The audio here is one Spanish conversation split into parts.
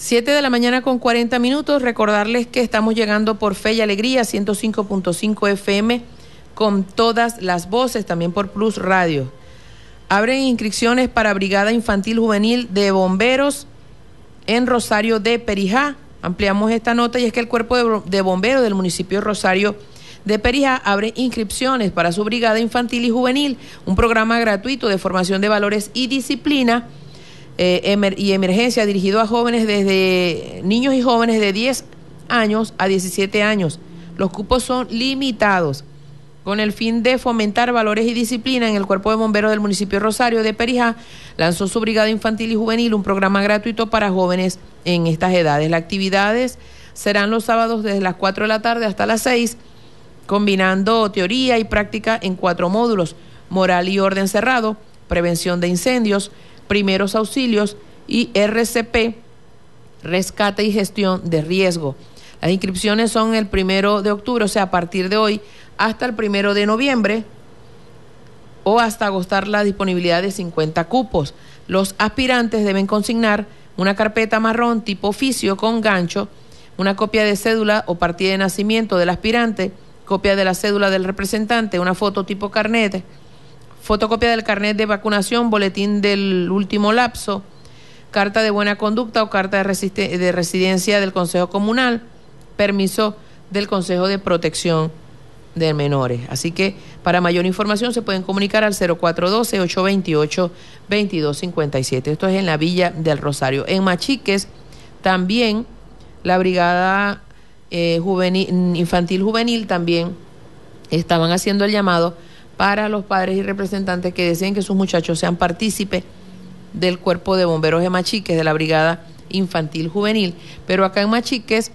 7 de la mañana con 40 minutos. Recordarles que estamos llegando por Fe y Alegría, 105.5 FM, con todas las voces, también por Plus Radio. Abren inscripciones para Brigada Infantil Juvenil de Bomberos en Rosario de Perijá. Ampliamos esta nota y es que el Cuerpo de Bomberos del municipio de Rosario de Perijá abre inscripciones para su Brigada Infantil y Juvenil, un programa gratuito de formación de valores y disciplina y emergencia dirigido a jóvenes desde niños y jóvenes de 10 años a 17 años. Los cupos son limitados. Con el fin de fomentar valores y disciplina en el Cuerpo de Bomberos del municipio de Rosario de Perijá, lanzó su Brigada Infantil y Juvenil, un programa gratuito para jóvenes en estas edades. Las actividades serán los sábados desde las 4 de la tarde hasta las 6, combinando teoría y práctica en 4 módulos: moral y orden cerrado, prevención de incendios, primeros auxilios y RCP, rescate y gestión de riesgo. Las inscripciones son el 1 de octubre, o sea, a partir de hoy, hasta el 1 de noviembre, o hasta agotar la disponibilidad de 50 cupos. Los aspirantes deben consignar una carpeta marrón tipo oficio con gancho, una copia de cédula o partida de nacimiento del aspirante, copia de la cédula del representante, una foto tipo carnet, fotocopia del carnet de vacunación, boletín del último lapso, carta de buena conducta o carta de residencia del Consejo Comunal, permiso del Consejo de Protección de Menores. Así que para mayor información se pueden comunicar al 0412-828-2257. Esto es en la Villa del Rosario. En Machiques también la Brigada Infantil Juvenil también estaban haciendo el llamado para los padres y representantes que deseen que sus muchachos sean partícipes del Cuerpo de Bomberos de Machiques, de la Brigada Infantil Juvenil. Pero acá en Machiques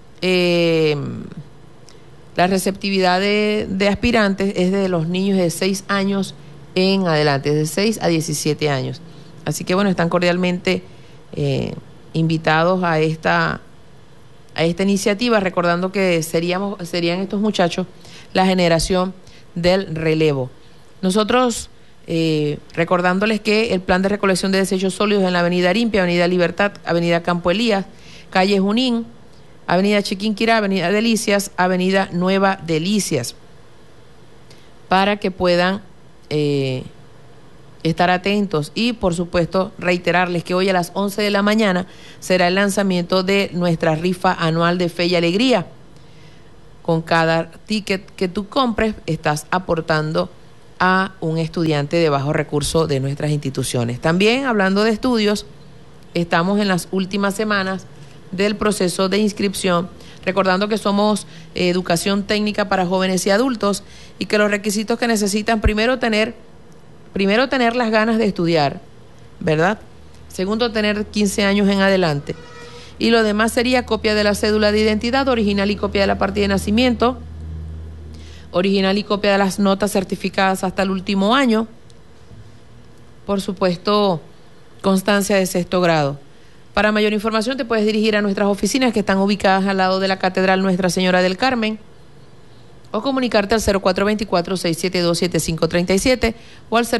la receptividad de aspirantes es de los niños de 6 años en adelante, de 6 a 17 años. Así que bueno, están cordialmente invitados a esta iniciativa, recordando que serían estos muchachos la generación del relevo. Nosotros recordándoles que el plan de recolección de desechos sólidos en la Avenida Arimpia, Avenida Libertad, Avenida Campo Elías, Calle Junín, Avenida Chiquinquirá, Avenida Delicias, Avenida Nueva Delicias, para que puedan estar atentos. Y por supuesto reiterarles que hoy a las 11 de la mañana será el lanzamiento de nuestra rifa anual de Fe y Alegría. Con cada ticket que tú compres estás aportando a un estudiante de bajo recurso de nuestras instituciones. También, hablando de estudios, estamos en las últimas semanas del proceso de inscripción, recordando que somos educación técnica para jóvenes y adultos y que los requisitos que necesitan: primero tener las ganas de estudiar, ¿verdad? Segundo, tener 15 años en adelante. Y lo demás sería copia de la cédula de identidad, original y copia de la partida de nacimiento, original y copia de las notas certificadas hasta el último año, por supuesto, constancia de 6º grado. Para mayor información te puedes dirigir a nuestras oficinas que están ubicadas al lado de la Catedral Nuestra Señora del Carmen, o comunicarte al 0424-672-7537 o al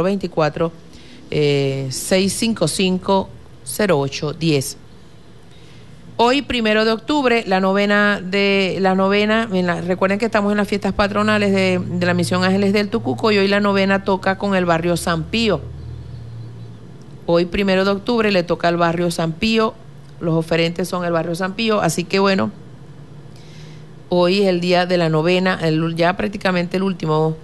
0424-655-0810. Hoy, 1 de octubre, recuerden que estamos en las fiestas patronales de la Misión Ángeles del Tucuco, y hoy la novena toca con el barrio San Pío. Hoy, 1 de octubre, le toca al barrio San Pío, los oferentes son el barrio San Pío, así que bueno, hoy es el día de la novena, ya prácticamente el último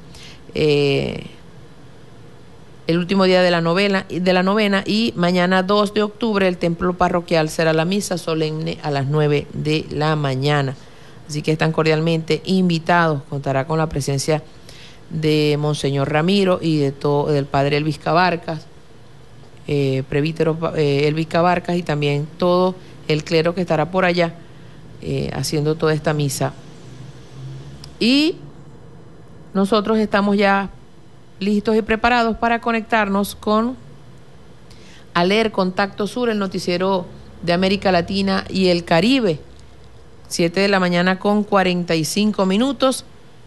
día de la novena, y mañana 2 de octubre el templo parroquial será la misa solemne a las 9 de la mañana. Así que están cordialmente invitados. Contará con la presencia de Monseñor Ramiro y del padre Elvis Cabarcas, presbítero Elvis Cabarcas, y también todo el clero que estará por allá haciendo toda esta misa. Y nosotros estamos ya listos y preparados para conectarnos con ALER Contacto Sur, el noticiero de América Latina y el Caribe. 7 de la mañana con 45 minutos.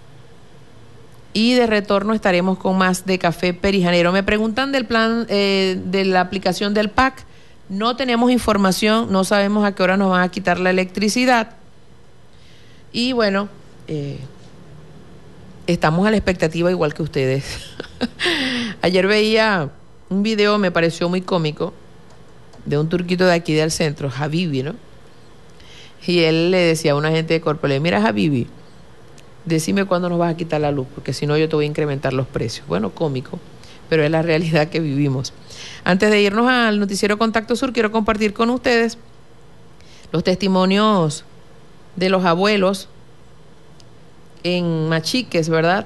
Y de retorno estaremos con más de Café Perijanero. Me preguntan del plan de la aplicación del PAC. No tenemos información, no sabemos a qué hora nos van a quitar la electricidad. Y bueno, estamos a la expectativa igual que ustedes. Ayer veía un video, me pareció muy cómico, de un turquito de aquí del centro, Habibi, ¿no? Y él le decía a una gente de Corpolé, mira Habibi, decime cuándo nos vas a quitar la luz, porque si no yo te voy a incrementar los precios. Bueno, cómico, pero es la realidad que vivimos. Antes de irnos al noticiero Contacto Sur, quiero compartir con ustedes los testimonios de los abuelos en Machiques, ¿verdad?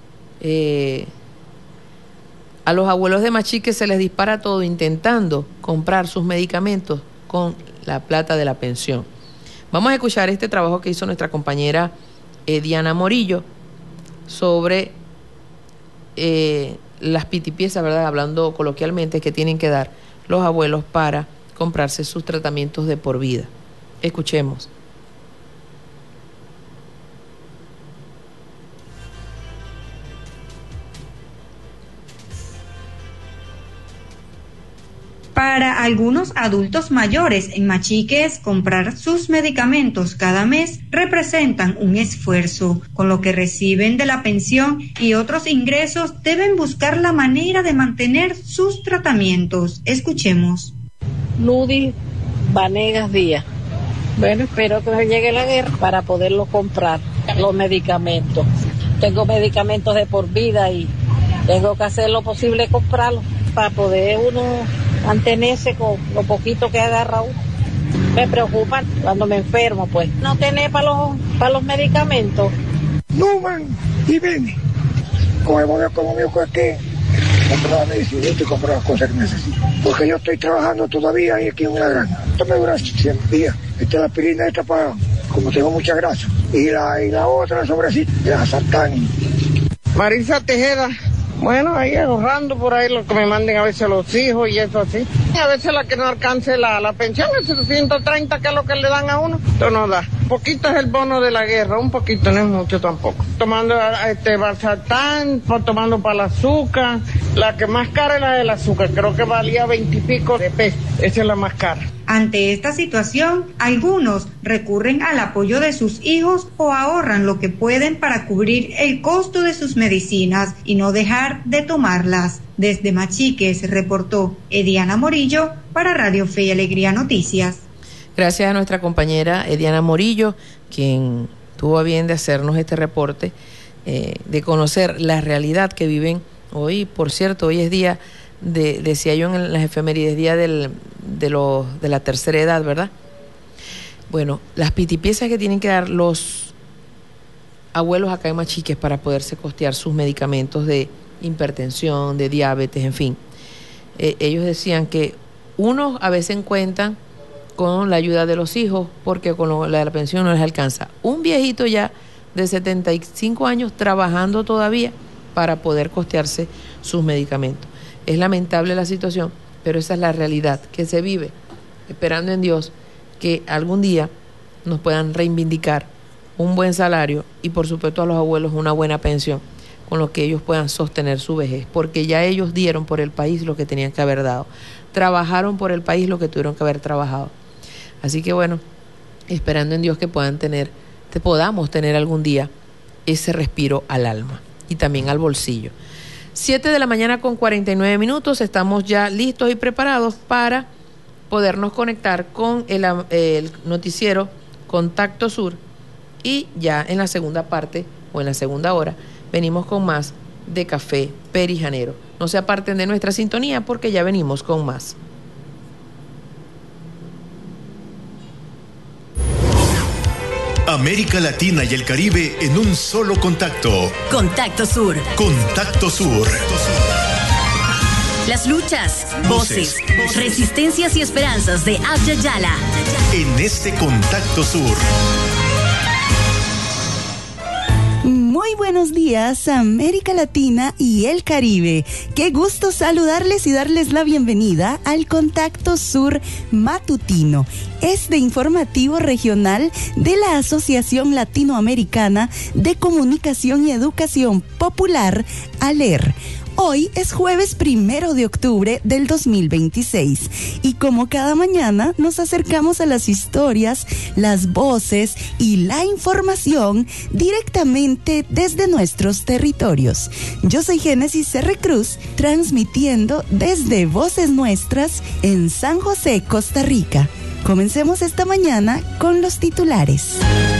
A los abuelos de Machiques se les dispara todo intentando comprar sus medicamentos con la plata de la pensión. Vamos a escuchar este trabajo que hizo nuestra compañera Diana Morillo sobre las pitipiezas, ¿verdad? Hablando coloquialmente, que tienen que dar los abuelos para comprarse sus tratamientos de por vida. Escuchemos. Para algunos adultos mayores en Machiques, comprar sus medicamentos cada mes representan un esfuerzo, con lo que reciben de la pensión y otros ingresos deben buscar la manera de mantener sus tratamientos. Escuchemos. Ludy Vanegas Díaz. Bueno, espero que me llegue la guerra para poderlo comprar, los medicamentos. Tengo medicamentos de por vida y tengo que hacer lo posible comprarlos para poder uno mantenerse con lo poquito que agarra uno. Me preocupa cuando me enfermo, pues. No tener para los medicamentos. No van y ven. Con el modelo económico que comprar la medicina y comprar las cosas que necesito. Porque yo estoy trabajando todavía aquí en una granja. Esto me dura 100 días. Esta es la aspirina esta para, como tengo mucha grasa. Y la otra, la sobrecita, la sartán. Marisa Tejeda. Bueno, ahí ahorrando por ahí lo que me manden a veces los hijos y eso así. Y a veces la que no alcance la pensión, es 130, que es lo que le dan a uno, esto no da. Poquito es el bono de la guerra, un poquito, no es mucho tampoco. Tomando Valsartán, tomando para el azúcar. La que más cara es la del azúcar, creo que valía 20 y pico de pesos. Esa es la más cara. Ante esta situación, algunos recurren al apoyo de sus hijos o ahorran lo que pueden para cubrir el costo de sus medicinas y no dejar de tomarlas. Desde Machiques reportó Ediana Morillo para Radio Fe y Alegría Noticias. Gracias a nuestra compañera Ediana Morillo, quien tuvo a bien de hacernos este reporte, de conocer la realidad que viven hoy. Por cierto, hoy es día decía yo en las efemérides, día de la tercera edad, ¿verdad? Bueno, las pitipiezas que tienen que dar los abuelos acá en Machiques para poderse costear sus medicamentos de hipertensión, de diabetes, en fin. Ellos decían que unos a veces cuentan con la ayuda de los hijos porque con la de la pensión no les alcanza. Un viejito ya de 75 años trabajando todavía para poder costearse sus medicamentos. Es lamentable la situación, pero esa es la realidad que se vive, esperando en Dios que algún día nos puedan reivindicar un buen salario y por supuesto a los abuelos una buena pensión con lo que ellos puedan sostener su vejez, porque ya ellos dieron por el país lo que tenían que haber dado, trabajaron por el país lo que tuvieron que haber trabajado. Así que bueno, esperando en Dios que podamos tener algún día ese respiro al alma y también al bolsillo. 7 de la mañana con 49 minutos, estamos ya listos y preparados para podernos conectar con el noticiero Contacto Sur y ya en la segunda parte o en la segunda hora venimos con más de Café Perijanero. No se aparten de nuestra sintonía porque ya venimos con más. América Latina y el Caribe en un solo contacto. Contacto Sur. Contacto Sur. Las luchas, voces, resistencias y esperanzas de Abya Yala. En este Contacto Sur. Muy buenos días, América Latina y el Caribe. Qué gusto saludarles y darles la bienvenida al Contacto Sur Matutino, este informativo regional de la Asociación Latinoamericana de Comunicación y Educación Popular, ALER. Hoy es jueves 1 de octubre del 2026 y como cada mañana nos acercamos a las historias, las voces y la información directamente desde nuestros territorios. Yo soy Génesis R. Cruz, transmitiendo desde Voces Nuestras en San José, Costa Rica. Comencemos esta mañana con los titulares.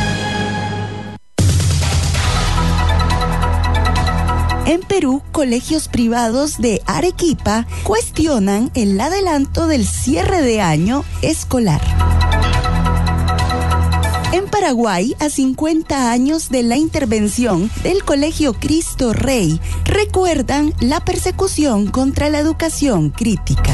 En Perú, colegios privados de Arequipa cuestionan el adelanto del cierre de año escolar. En Paraguay, a 50 años de la intervención del Colegio Cristo Rey, recuerdan la persecución contra la educación crítica.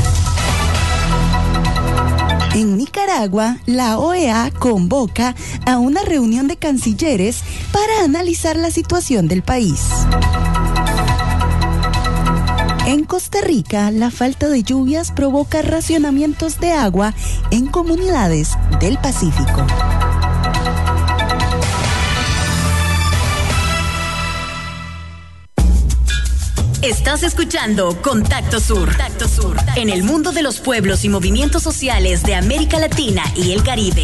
En Nicaragua, la OEA convoca a una reunión de cancilleres para analizar la situación del país. En Costa Rica, la falta de lluvias provoca racionamientos de agua en comunidades del Pacífico. Estás escuchando Contacto Sur. Contacto Sur. En el mundo de los pueblos y movimientos sociales de América Latina y el Caribe.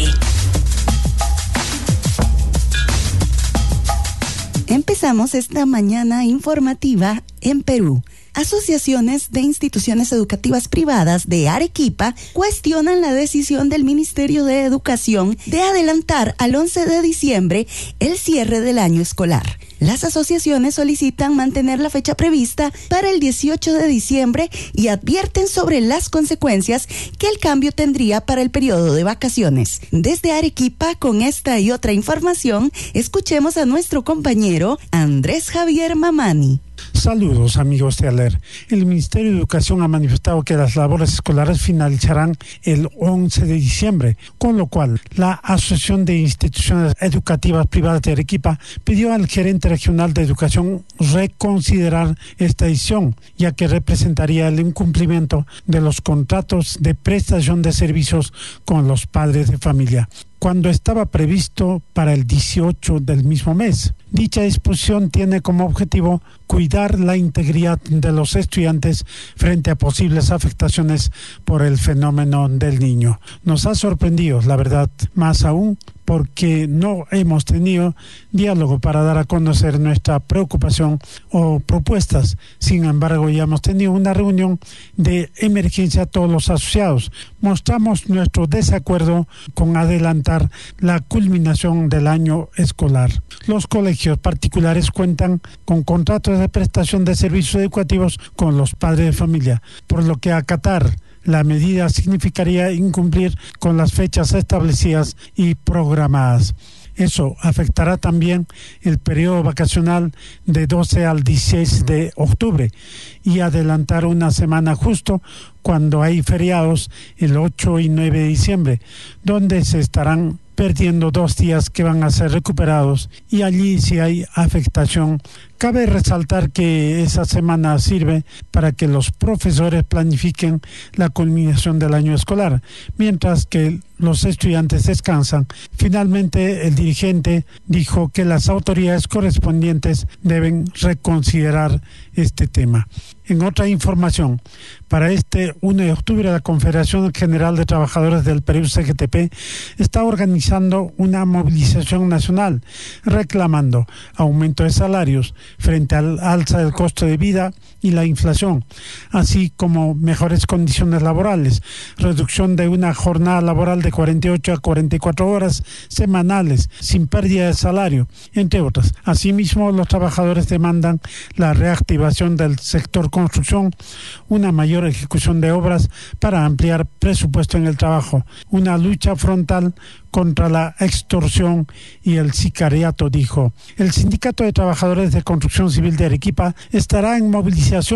Empezamos esta mañana informativa en Perú. Asociaciones de instituciones educativas privadas de Arequipa cuestionan la decisión del Ministerio de Educación de adelantar al 11 de diciembre el cierre del año escolar. Las asociaciones solicitan mantener la fecha prevista para el 18 de diciembre y advierten sobre las consecuencias que el cambio tendría para el periodo de vacaciones. Desde Arequipa, con esta y otra información, escuchemos a nuestro compañero Andrés Javier Mamani. Saludos amigos de ALER. El Ministerio de Educación ha manifestado que las labores escolares finalizarán el 11 de diciembre, con lo cual la Asociación de Instituciones Educativas Privadas de Arequipa pidió al gerente regional de educación reconsiderar esta decisión, ya que representaría el incumplimiento de los contratos de prestación de servicios con los padres de familia, cuando estaba previsto para el 18 del mismo mes. Dicha disposición tiene como objetivo cuidar la integridad de los estudiantes frente a posibles afectaciones por el fenómeno del niño. Nos ha sorprendido, la verdad, más aún porque no hemos tenido diálogo para dar a conocer nuestra preocupación o propuestas. Sin embargo, ya hemos tenido una reunión de emergencia a todos los asociados. Mostramos nuestro desacuerdo con adelantar la culminación del año escolar. Los colegios particulares cuentan con contratos de prestación de servicios educativos con los padres de familia, por lo que acatar la medida significaría incumplir con las fechas establecidas y programadas. Eso afectará también el periodo vacacional de 12 al 16 de octubre y adelantar una semana justo cuando hay feriados el 8 y 9 de diciembre, donde se estarán perdiendo 2 días que van a ser recuperados, y allí si hay afectación. Cabe resaltar que esa semana sirve para que los profesores planifiquen la culminación del año escolar, mientras que los estudiantes descansan. Finalmente, el dirigente dijo que las autoridades correspondientes deben reconsiderar este tema. En otra información, para este 1 de octubre, la Confederación General de Trabajadores del Perú, CGTP, está organizando una movilización nacional reclamando aumento de salarios frente al alza del costo de vida y la inflación, así como mejores condiciones laborales, reducción de una jornada laboral de 48 a 44 horas semanales sin pérdida de salario, entre otras. Asimismo, los trabajadores demandan la reactivación del sector construcción, una mayor ejecución de obras para ampliar presupuesto en el trabajo, una lucha frontal contra la extorsión y el sicariato, dijo. El Sindicato de Trabajadores de Construcción Civil de Arequipa estará en movilización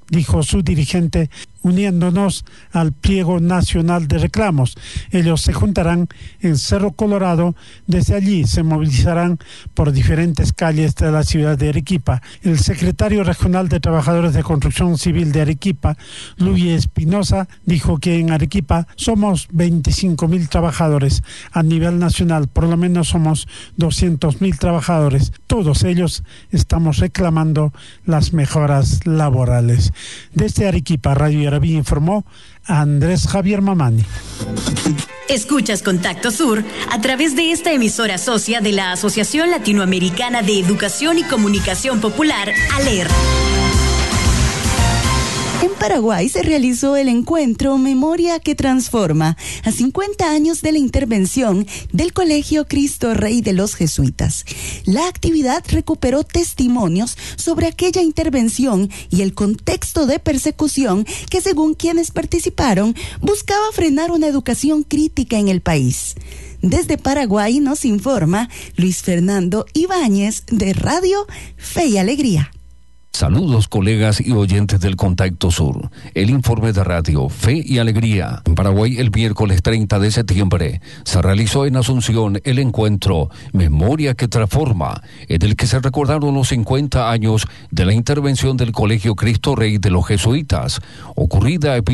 dijo su dirigente, uniéndonos al pliego nacional de reclamos. Ellos se juntarán en Cerro Colorado. Desde allí se movilizarán por diferentes calles de la ciudad de Arequipa. El secretario regional de Trabajadores de Construcción Civil de Arequipa, Luis Espinosa, dijo que en Arequipa somos 25.000 trabajadores. A nivel nacional, por lo menos somos 200.000 trabajadores. Todos ellos estamos reclamando las mejoras laborales. Desde Arequipa, Radio Yarabí, informó Andrés Javier Mamani. Escuchas Contacto Sur a través de esta emisora socia de la Asociación Latinoamericana de Educación y Comunicación Popular, ALER. En Paraguay se realizó el encuentro Memoria que Transforma, a 50 años de la intervención del Colegio Cristo Rey de los Jesuitas. La actividad recuperó testimonios sobre aquella intervención y el contexto de persecución que, según quienes participaron, buscaba frenar una educación crítica en el país. Desde Paraguay nos informa Luis Fernando Ibáñez de Radio Fe y Alegría. Saludos, colegas y oyentes del Contacto Sur. El informe de Radio Fe y Alegría. En Paraguay, el miércoles 30 de septiembre, se realizó en Asunción el encuentro Memoria que Transforma, en el que se recordaron los 50 años de la intervención del Colegio Cristo Rey de los Jesuitas, ocurrida en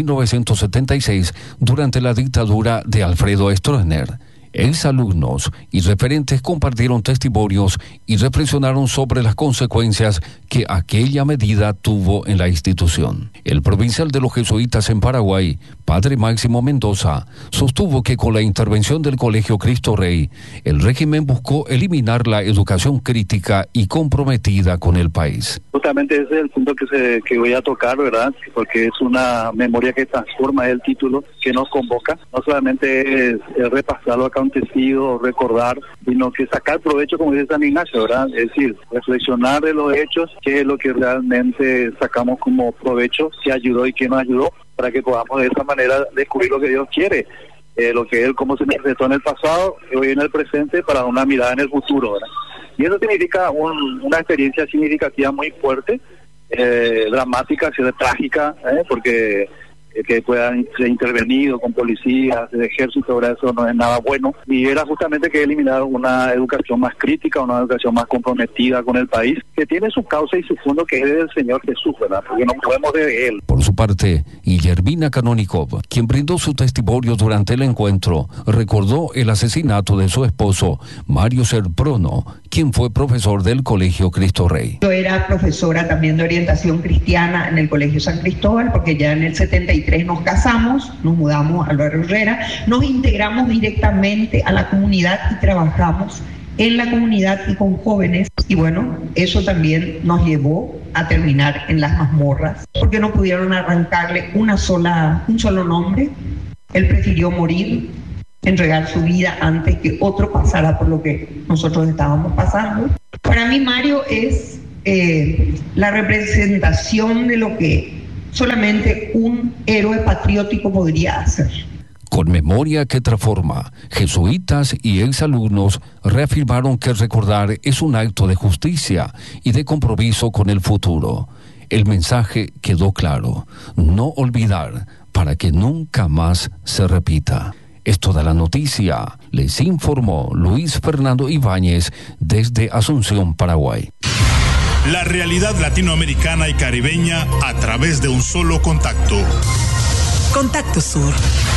1976 durante la dictadura de Alfredo Stroessner. Exalumnos y referentes compartieron testimonios y reflexionaron sobre las consecuencias que aquella medida tuvo en la institución. El provincial de los jesuitas en Paraguay, Padre Máximo Mendoza, sostuvo que con la intervención del Colegio Cristo Rey, el régimen buscó eliminar la educación crítica y comprometida con el país. Justamente ese es el punto que voy a tocar, ¿verdad? Porque es una memoria que transforma, el título que nos convoca. No solamente es repasar lo acontecido, recordar, sino que sacar provecho, como dice San Ignacio, ¿verdad? Es decir, reflexionar de los hechos, qué es lo que realmente sacamos como provecho, qué ayudó y qué no ayudó, para que podamos de esa manera descubrir lo que Dios quiere, lo que Él, cómo se manifestó en el pasado, hoy en el presente, para una mirada en el futuro, ¿verdad? Y eso significa una experiencia significativa muy fuerte, dramática, trágica, porque que puedan ser intervenidos con policías, el ejército, ahora eso no es nada bueno, y era justamente que eliminar una educación más crítica, una educación más comprometida con el país, que tiene su causa y su fondo, que es del Señor Jesús, ¿verdad? Porque no podemos de Él. Por su parte, Guillermina Canonikov, quien brindó su testimonio durante el encuentro, recordó el asesinato de su esposo, Mario Serprono, quien fue profesor del Colegio Cristo Rey. Yo era profesora también de orientación cristiana en el Colegio San Cristóbal, porque ya en el 73 nos casamos, nos mudamos al barrio Herrera, nos integramos directamente a la comunidad y trabajamos en la comunidad y con jóvenes, y bueno, eso también nos llevó a terminar en las mazmorras, porque no pudieron arrancarle un solo nombre. Él prefirió morir, entregar su vida antes que otro pasara por lo que nosotros estábamos pasando. Para mí Mario es la representación de lo que solamente un héroe patriótico podría hacer. Con Memoria que Transforma, jesuitas y exalumnos reafirmaron que recordar es un acto de justicia y de compromiso con el futuro. El mensaje quedó claro: no olvidar para que nunca más se repita. Es toda la noticia. Les informó Luis Fernando Ibáñez desde Asunción, Paraguay. La realidad latinoamericana y caribeña a través de un solo contacto. Contacto Sur.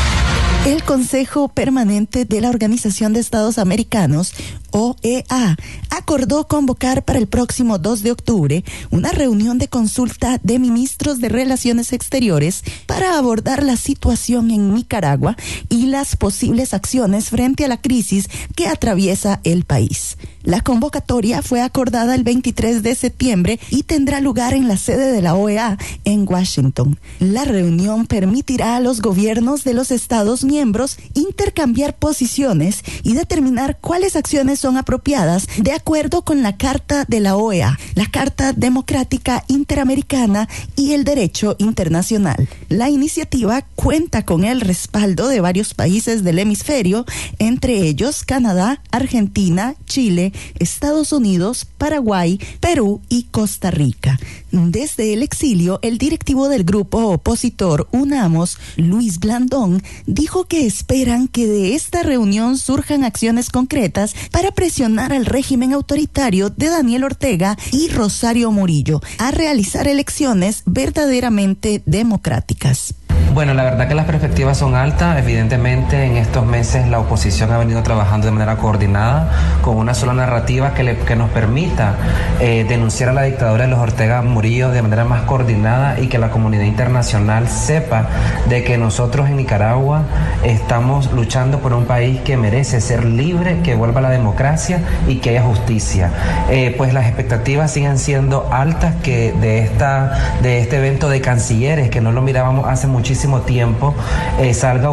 El Consejo Permanente de la Organización de Estados Americanos, OEA, acordó convocar para el próximo 2 de octubre una reunión de consulta de ministros de Relaciones Exteriores para abordar la situación en Nicaragua y las posibles acciones frente a la crisis que atraviesa el país. La convocatoria fue acordada el 23 de septiembre y tendrá lugar en la sede de la OEA en Washington. La reunión permitirá a los gobiernos de los Estados miembros intercambiar posiciones y determinar cuáles acciones son apropiadas de acuerdo con la Carta de la OEA, la Carta Democrática Interamericana y el Derecho Internacional. La iniciativa cuenta con el respaldo de varios países del hemisferio, entre ellos Canadá, Argentina, Chile, Estados Unidos, Paraguay, Perú y Costa Rica. Desde el exilio, el directivo del grupo opositor UNAMOS, Luis Blandón, dijo que esperan que de esta reunión surjan acciones concretas para presionar al régimen autoritario de Daniel Ortega y Rosario Murillo a realizar elecciones verdaderamente democráticas. Bueno, la verdad que las perspectivas son altas. Evidentemente, en estos meses la oposición ha venido trabajando de manera coordinada con una sola narrativa que nos permita denunciar a la dictadura de los Ortega Murillo de manera más coordinada y que la comunidad internacional sepa de que nosotros en Nicaragua estamos luchando por un país que merece ser libre, que vuelva a la democracia y que haya justicia. Pues las expectativas siguen siendo altas que de este evento de cancilleres, que no lo mirábamos hace muchísimo tiempo, salga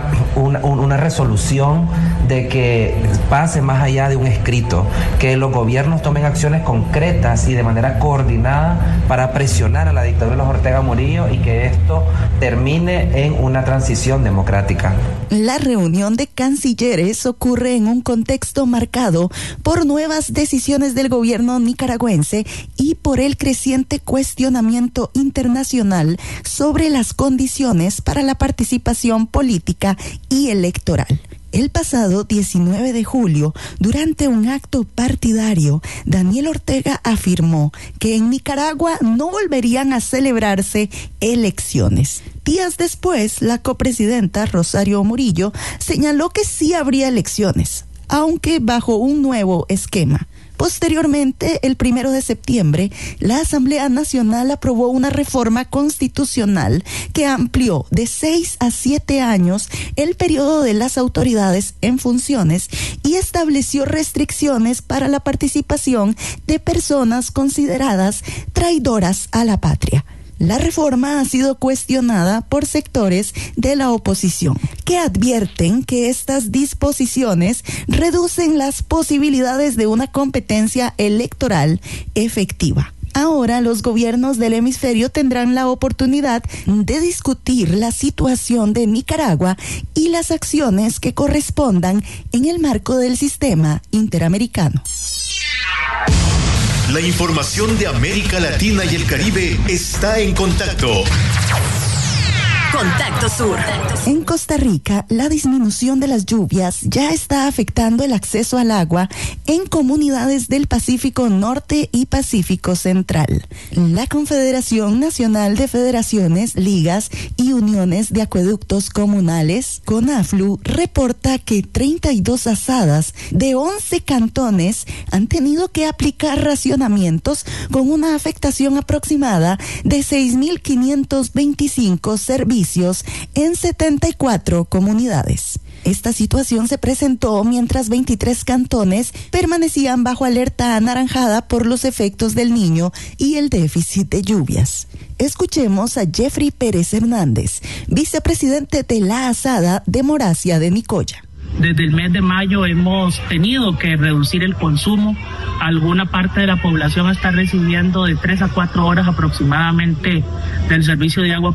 una resolución de que pase más allá de un escrito, que los gobiernos tomen acciones concretas y de manera coordinada para presionar a la dictadura de los Ortega Murillo y que esto termine en una transición democrática. La reunión de cancilleres ocurre en un contexto marcado por nuevas decisiones del gobierno nicaragüense y por el creciente cuestionamiento internacional sobre las condiciones para la participación política y electoral. El pasado 19 de julio, durante un acto partidario, Daniel Ortega afirmó que en Nicaragua no volverían a celebrarse elecciones. Días después, la copresidenta Rosario Murillo señaló que sí habría elecciones, aunque bajo un nuevo esquema. Posteriormente, el 1 de septiembre, la Asamblea Nacional aprobó una reforma constitucional que amplió de 6 a 7 años el periodo de las autoridades en funciones y estableció restricciones para la participación de personas consideradas traidoras a la patria. La reforma ha sido cuestionada por sectores de la oposición, que advierten que estas disposiciones reducen las posibilidades de una competencia electoral efectiva. Ahora los gobiernos del hemisferio tendrán la oportunidad de discutir la situación de Nicaragua y las acciones que correspondan en el marco del sistema interamericano. La información de América Latina y el Caribe está en contacto. Contacto Sur. En Costa Rica, la disminución de las lluvias ya está afectando el acceso al agua en comunidades del Pacífico Norte y Pacífico Central. La Confederación Nacional de Federaciones, Ligas y Uniones de Acueductos Comunales, CONAFLU, reporta que 32 asadas de 11 cantones han tenido que aplicar racionamientos con una afectación aproximada de 6.525 servicios en 74 comunidades. Esta situación se presentó mientras 23 cantones permanecían bajo alerta anaranjada por los efectos del Niño y el déficit de lluvias. Escuchemos a Jeffrey Pérez Hernández, vicepresidente de la Asada de Moracia de Nicoya. Desde el mes de mayo hemos tenido que reducir el consumo. Alguna parte de la población está recibiendo de 3 a 4 horas aproximadamente del servicio de agua